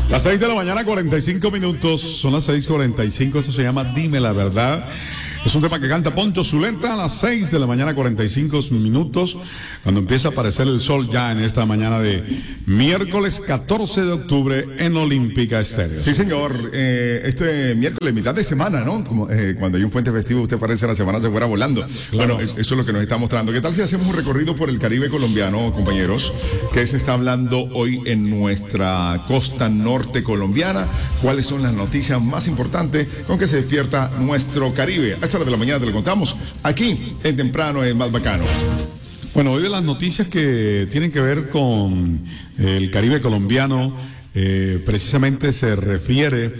Las 6 de la mañana, 45 minutos. Son las 6:45. Esto se llama Dime la Verdad. Es un tema que canta Poncho Zuleta a las 6 de la mañana, 45 minutos, cuando empieza a aparecer el sol ya en esta mañana de miércoles 14 de octubre en Olímpica Estéreo. Sí, señor. Este miércoles, mitad de semana, ¿no? Como, cuando hay un puente festivo, usted parece la semana se fuera volando. Claro. Bueno, eso es lo que nos está mostrando. ¿Qué tal si hacemos un recorrido por el Caribe colombiano, compañeros? ¿Qué se está hablando hoy en nuestra costa norte colombiana? ¿Cuáles son las noticias más importantes con que se despierta nuestro Caribe? A esta hora de la mañana te lo contamos aquí en Temprano es Más Bacano. Bueno, hoy de las noticias que tienen que ver con el Caribe colombiano, precisamente se refiere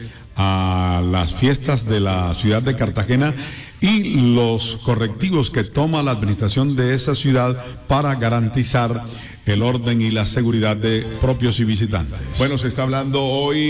a las fiestas de la ciudad de Cartagena y los correctivos que toma la administración de esa ciudad para garantizar el orden y la seguridad de propios y visitantes. Bueno, se está hablando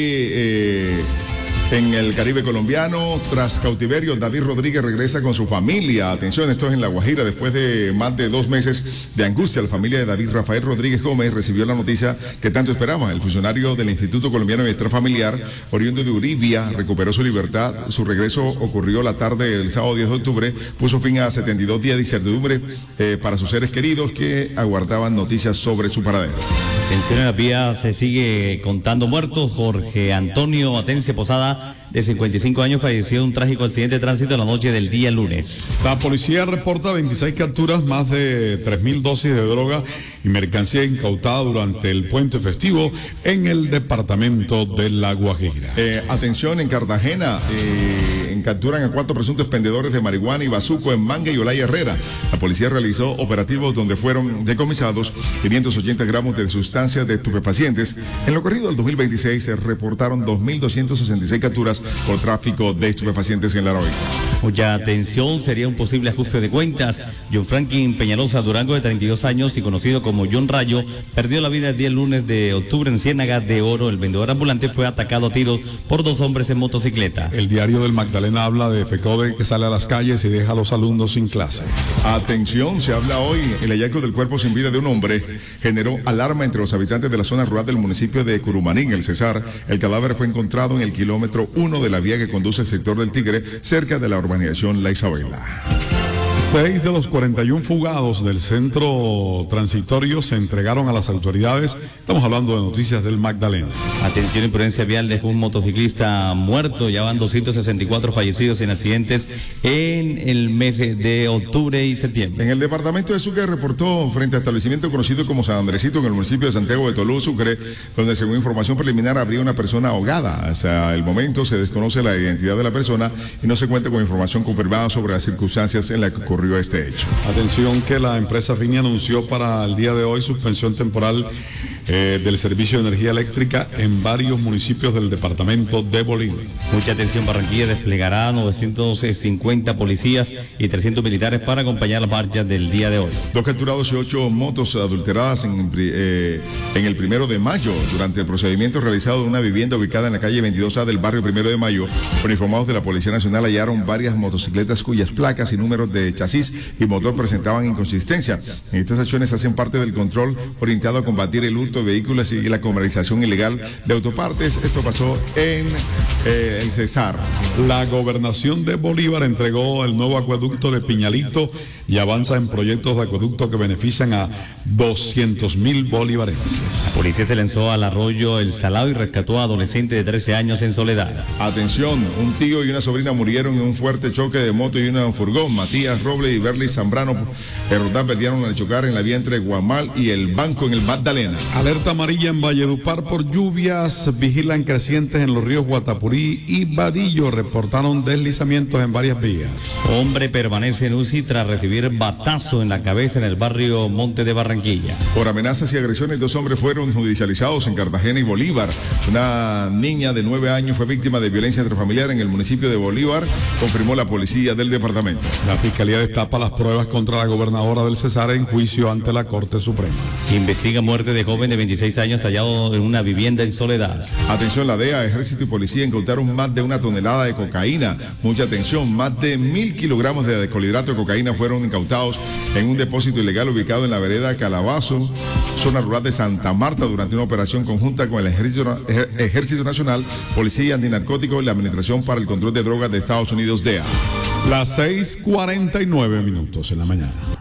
hoy en el Caribe colombiano. Tras cautiverio, David Rodríguez regresa con su familia. Atención, esto es en La Guajira. Después de más de 2 meses de angustia, la familia de David Rafael Rodríguez Gómez recibió la noticia que tanto esperaba. El funcionario del Instituto Colombiano de Bienestar Familiar, oriundo de Uribia, recuperó su libertad. Su regreso ocurrió la tarde del sábado 10 de octubre. Puso fin a 72 días de incertidumbre para sus seres queridos que aguardaban noticias sobre su paradero. Atención, en la vía se sigue contando muertos. Jorge Antonio Atencia Posada, de 55 años, falleció en un trágico accidente de tránsito la noche del día lunes. La policía reporta 26 capturas, más de 3.000 dosis de droga y mercancía incautada durante el puente festivo en el departamento de La Guajira. Atención, en Cartagena, capturan a 4 presuntos vendedores de marihuana y bazuco en Manga y Olaya Herrera. La policía realizó operativos donde fueron decomisados 580 gramos de sustancias de estupefacientes. En lo corrido del 2026 se reportaron 2.266 capturas por tráfico de estupefacientes en la heroica. Mucha atención, sería un posible ajuste de cuentas. John Franklin Peñalosa Durango, de 32 años y conocido como John Rayo, perdió la vida el día lunes de octubre en Ciénaga de Oro. El vendedor ambulante fue atacado a tiros por 2 hombres en motocicleta. El diario del Magdalena habla de FECODE que sale a las calles y deja a los alumnos sin clases. Atención, se habla hoy, el hallazgo del cuerpo sin vida de un hombre generó alarma entre los habitantes de la zona rural del municipio de Curumaní, en el Cesar. El cadáver fue encontrado en el kilómetro 1 de la vía que conduce al sector del Tigre, cerca de la urbanización La Isabela. 6 de los 41 fugados del centro transitorio se entregaron a las autoridades. Estamos hablando de noticias del Magdalena. Atención, imprudencia vial dejó un motociclista muerto. Ya van 264 fallecidos en accidentes en el mes de octubre y septiembre. En el departamento de Sucre reportó frente a establecimiento conocido como San Andresito en el municipio de Santiago de Tolú, Sucre, donde según información preliminar habría una persona ahogada. Hasta el momento se desconoce la identidad de la persona y no se cuenta con información confirmada sobre las circunstancias en las que ocurrió este hecho. Atención que la empresa Fini anunció para el día de hoy suspensión temporal del servicio de energía eléctrica en varios municipios del departamento de Bolívar. Mucha atención, Barranquilla desplegará 950 policías y 300 militares para acompañar las marchas del día de hoy. 2 capturados y 8 motos adulteradas en el 1 de mayo. Durante el procedimiento realizado en una vivienda ubicada en la calle 22A del barrio 1 de mayo, uniformados de la Policía Nacional hallaron varias motocicletas cuyas placas y números de chasis y motor presentaban inconsistencia. En estas acciones hacen parte del control orientado a combatir el hurto de vehículos y la comercialización ilegal de autopartes. Esto pasó en el Cesar. La gobernación de Bolívar entregó el nuevo acueducto de Piñalito y avanza en proyectos de acueducto que benefician a 200,000 bolivarenses. La policía se lanzó al arroyo El Salado y rescató a adolescente de 13 años en Soledad. Atención, un tío y una sobrina murieron en un fuerte choque de moto y una furgón. Matías Roble y Berly Zambrano Rodán perdieron al chocar en la vía entre Guamal y el Banco en el Magdalena. Alerta amarilla en Valledupar por lluvias, vigilan crecientes en los ríos Guatapurí y Vadillo, reportaron deslizamientos en varias vías. Hombre permanece en UCI tras recibir batazo en la cabeza en el barrio Monte de Barranquilla. Por amenazas y agresiones, 2 hombres fueron judicializados en Cartagena y Bolívar. Una niña de 9 años fue víctima de violencia intrafamiliar en el municipio de Bolívar, confirmó la policía del departamento. La Fiscalía destapa las pruebas contra la gobernadora del Cesar en juicio ante la Corte Suprema. Investiga muerte de joven de 26 años, hallado en una vivienda en Soledad. Atención, la DEA, Ejército y Policía incautaron más de 1 tonelada de cocaína. Mucha atención, más de 1.000 kilogramos de descolhidrato de cocaína fueron incautados en un depósito ilegal ubicado en la vereda Calabazo, zona rural de Santa Marta, durante una operación conjunta con el Ejército Nacional, Policía Antinarcóticos y la Administración para el Control de Drogas de Estados Unidos, DEA. Las 6:49 en la mañana.